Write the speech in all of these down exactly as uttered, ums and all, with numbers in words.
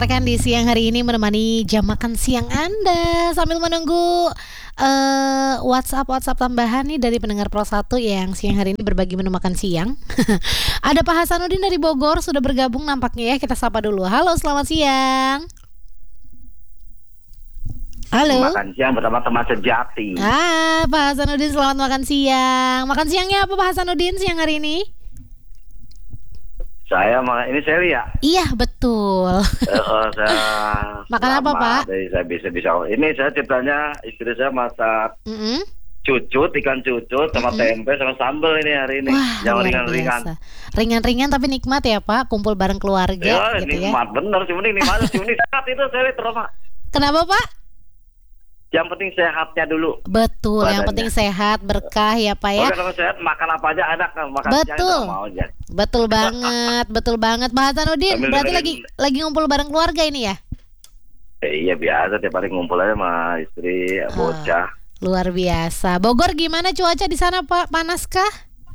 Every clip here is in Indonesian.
Rekan di siang hari ini menemani jam makan siang Anda sambil menunggu uh, WhatsApp WhatsApp tambahan nih dari pendengar Pro satu yang siang hari ini berbagi menu makan siang. Ada Pak Hasanuddin dari Bogor sudah bergabung nampaknya ya. Kita sapa dulu. Halo, selamat siang. Halo. Makan siang bersama teman sejati. Ah, Pak Hasanuddin selamat makan siang. Makan siangnya apa Pak Hasanuddin siang hari ini? Saya ini Sally ya? Iya betul. Uh, saya makan apa Pak? Jadi saya bisa bisa. Ini saya ceritanya istri saya masak mm-hmm. cucut, ikan cucut sama mm-hmm. tempe sama sambal ini hari ini. Wah, yang ringan-ringan. Ringan-ringan tapi nikmat ya Pak. Kumpul bareng keluarga. Ya, gitu nikmat ya. Bener sih ini nikmat sih ini sehat itu Sally terus Pak. Kenapa Pak? Yang penting sehatnya dulu. Betul, badannya. Yang penting sehat, berkah ya Pak ya. Oke, kalau sehat makan apa aja enak kan, makan betul. Siang mau aja. Betul banget, betul banget. Pak Hasanuddin, berarti lagi lagi ngumpul bareng keluarga ini ya? Eh, iya biasa tiap hari ngumpul aja sama istri, oh, bocah. Luar biasa. Bogor gimana cuaca di sana Pak? Panas kah?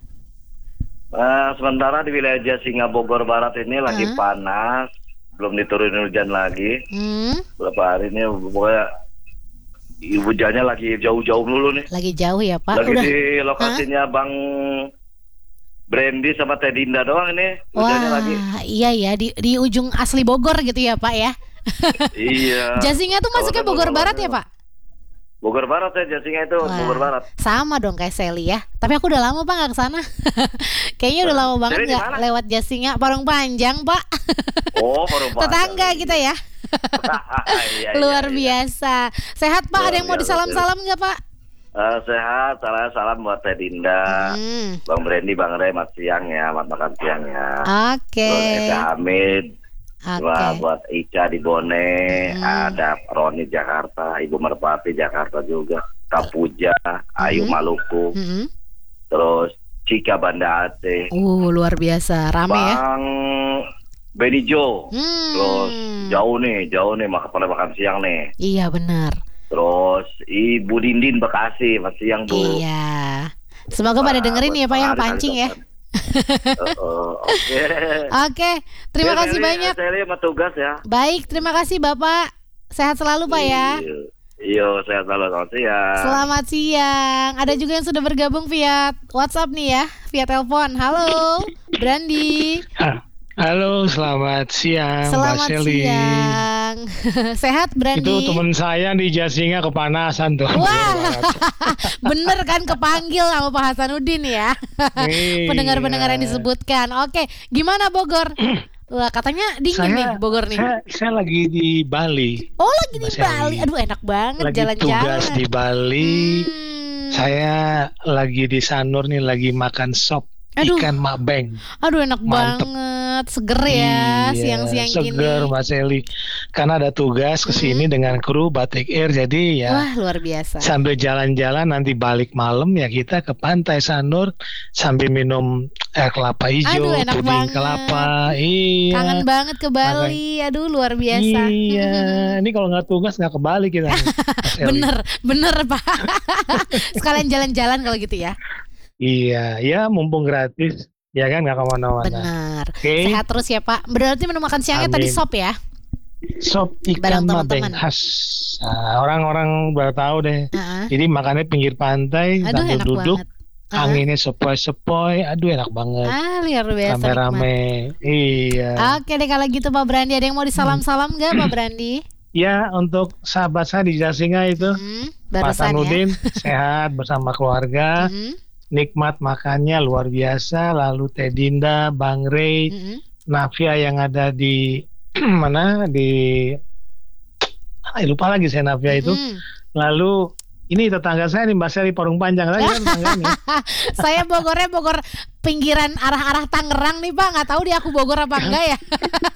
Uh, sementara di wilayah Jasinga Bogor Barat ini lagi uh. panas, belum diturunin hujan lagi. Hmm. Beberapa hari ini pokoknya hujannya lagi jauh-jauh dulu nih. Lagi jauh ya Pak. Lagi Udah. Di lokasinya Hah? Bang Brandy sama Tedinda doang ini. Hujannya Wah, lagi. Iya ya di di ujung asli Bogor gitu ya Pak ya. Iya. Jasinga tuh masuknya Bogor Barat ya Pak? Bogor Barat ya, Jasinga itu. Wah, Bogor Barat. Sama dong kayak Sally ya. Tapi aku udah lama Pak nggak kesana. Kayaknya udah lama banget nggak lewat Jasinga. Parung Panjang Pak. Oh, Parung Panjang. Tetangga kita ya. iya, Luar iya, biasa. Sehat Pak, luar ada yang mau disalam-salam nggak Pak? Uh, sehat, salam salam buat Teh Dinda, hmm. Bang Brandy, Bang Ray, mat siang ya, mat makan siang ya. Oke. Okay. Terus Hamid, okay. buat Ica di Bone, hmm. ada Roni Jakarta, Ibu Merpati Jakarta juga, Kapuja, Ayu hmm. Maluku, hmm. terus Cika Banda Aceh. Uh, luar biasa, rame Bang, ya. Bang Benijo, hmm. terus jauh nih, jauh nih makan pada makan siang nih. Iya benar. Terus Ibu Dindin Bekasi masih siang Bu. Iya. Semoga nah, pada dengerin ya Pak yang pancing ya. uh, uh, Oke. Okay. Oke, terima ya, kasih Sally, banyak. Saya lihat tugas ya. Baik, terima kasih Bapak. Sehat selalu Pak ya. Iya, sehat selalu. Selamat siang. Selamat siang. Ada juga yang sudah bergabung via WhatsApp nih ya, via telepon. Halo, Brandy. Halo, selamat siang Selamat Mbak Sally. siang. Sehat Brandy? Itu teman saya di Jasinga kepanasan tuh. Wah, bener kan kepanggil sama Pak Hasanuddin ya. Iya. Pendengar-pendengar yang disebutkan. Oke, gimana Bogor? Wah, katanya dingin saya, nih Bogor nih. Saya, saya lagi di Bali. Oh, lagi di Bali. Aduh, enak banget lagi jalan-jalan. Lagi tugas di Bali. Hmm. Saya lagi di Sanur nih lagi makan sop. Aduh. Ikan mabeng. Aduh enak Mantep. banget. Seger ya iya, siang-siang seger, gini. Seger Mbak Sally. Karena ada tugas kesini hmm. dengan kru Batik Air. Jadi ya wah luar biasa. Sambil jalan-jalan nanti balik malam ya kita ke pantai Sanur sambil minum air kelapa hijau, Aduh, enak puding banget. kelapa. Iya. Kangen banget ke Bali. Makanya, aduh luar biasa. Iya. Ini kalau nggak tugas nggak ke Bali kita. bener, bener Pak. Sekalian jalan-jalan kalau gitu ya. Iya, ya mumpung gratis, ya kan nggak kemana-mana. Benar. Okay. Sehat terus ya Pak. Berarti menu makan siangnya Amin. Tadi sop ya? Sop ikan mabeng khas. Nah, orang-orang baru tahu deh. Uh-huh. Jadi makannya pinggir pantai, aduh, sambil duduk, uh-huh. anginnya sepoi-sepoi, aduh enak banget. Ah, luar biasa. Rame-rame, iya. Oke deh kalau gitu Pak Brandy, ada yang mau disalam-salam nggak Pak Brandy? Ya untuk sahabat saya di Jasinga itu, hmm, Pak Hasanuddin ya? Sehat bersama keluarga. Hmm. Nikmat makannya luar biasa. Lalu Teh Dinda, Bang Ray, mm-hmm. Navia yang ada di mana di ah, lupa lagi saya Navia itu. Mm-hmm. Lalu ini tetangga saya nih Mbak Sally Parung Panjang lagi kan tetangganya. Saya Bogornya Bogor pinggiran arah-arah Tangerang nih Pak, nggak tahu di aku Bogor apa enggak ya.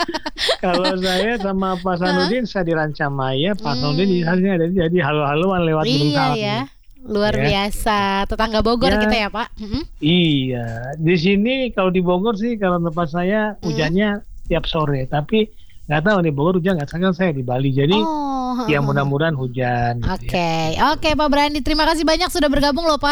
Kalau saya sama Pak Hasanuddin saya di Rancamaya, Pak Hasanuddin hmm. ada jadi halo-haloan lewat Gunung Salak. Iya ya. Luar ya. biasa, tetangga Bogor ya, kita ya Pak. Mm-hmm. Iya, di sini kalau di Bogor sih kalau tempat saya hujannya mm. tiap sore, tapi nggak tahu nih Bogor hujan nggak. Sekarang saya di Bali, jadi oh, ya mudah-mudahan hujan. Oke, okay. ya. oke okay, Pak Brandy, terima kasih banyak sudah bergabung loh Pak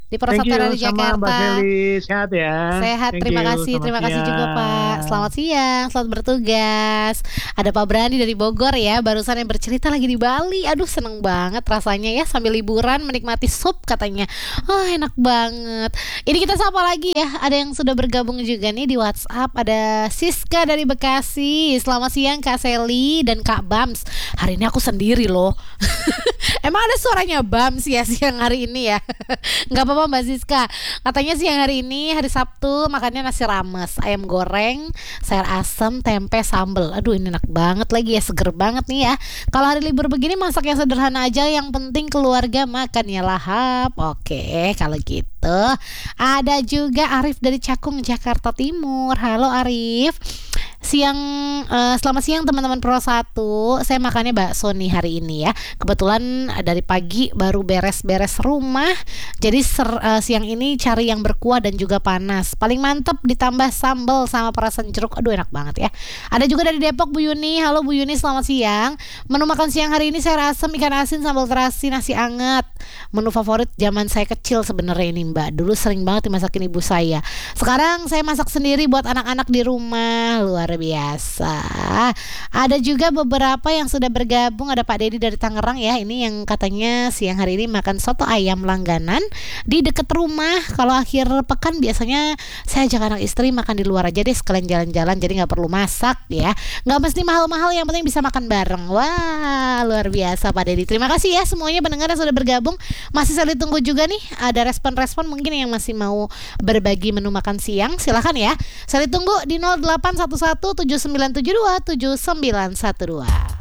di Persatuan dari Jakarta. Mbak Feli, sehat ya. Sehat, Thank terima you. kasih, Selamat terima kasih siang. juga Pak. Selamat siang, selamat bertugas. Ada Pak Brandi dari Bogor ya, barusan yang bercerita lagi di Bali. Aduh seneng banget rasanya ya, sambil liburan menikmati sup katanya. Oh enak banget. Ini kita sapa lagi ya, ada yang sudah bergabung juga nih di WhatsApp. Ada Siska dari Bekasi. Selamat siang Kak Seli dan Kak Bams. Hari ini aku sendiri loh. Emang ada suaranya Bams ya siang hari ini ya? Gak apa-apa Mbak Siska. Katanya siang hari ini hari Sabtu makannya nasi rames, ayam goreng, sayur asem, tempe, sambel. Aduh ini enak banget lagi ya, seger banget nih ya. Kalau hari libur begini masak yang sederhana aja, yang penting keluarga makan ya lahap. Oke kalau gitu. Ada juga Arif dari Cakung, Jakarta Timur. Halo Arif. Siang, uh, selamat siang teman-teman Pro satu. Saya makannya bakso nih hari ini ya. Kebetulan dari pagi baru beres-beres rumah. Jadi ser, uh, siang ini cari yang berkuah dan juga panas. Paling mantep ditambah sambal sama perasan jeruk. Aduh enak banget ya. Ada juga dari Depok Bu Yuni. Halo Bu Yuni, selamat siang. Menu makan siang hari ini saya asem, ikan asin, sambal terasi, nasi anget. Menu favorit zaman saya kecil sebenarnya ini Mbak. Dulu sering banget dimasakin ibu saya. Sekarang saya masak sendiri buat anak-anak di rumah. Luar biasa. Ada juga beberapa yang sudah bergabung. Ada Pak Dedi dari Tangerang ya. Ini yang katanya siang hari ini makan soto ayam langganan di dekat rumah. Kalau akhir pekan biasanya saya ajak anak istri makan di luar aja deh, sekalian jalan-jalan, jadi nggak perlu masak ya. Nggak mesti mahal-mahal, yang penting bisa makan bareng. Wah luar biasa Pak Dedi. Terima kasih ya semuanya pendengar yang sudah bergabung. Masih saya ditunggu juga nih. Ada respon-respon mungkin yang masih mau berbagi menu makan siang. Silahkan ya. Saya ditunggu di nol delapan satu satu tujuh sembilan tujuh dua tujuh sembilan satu dua.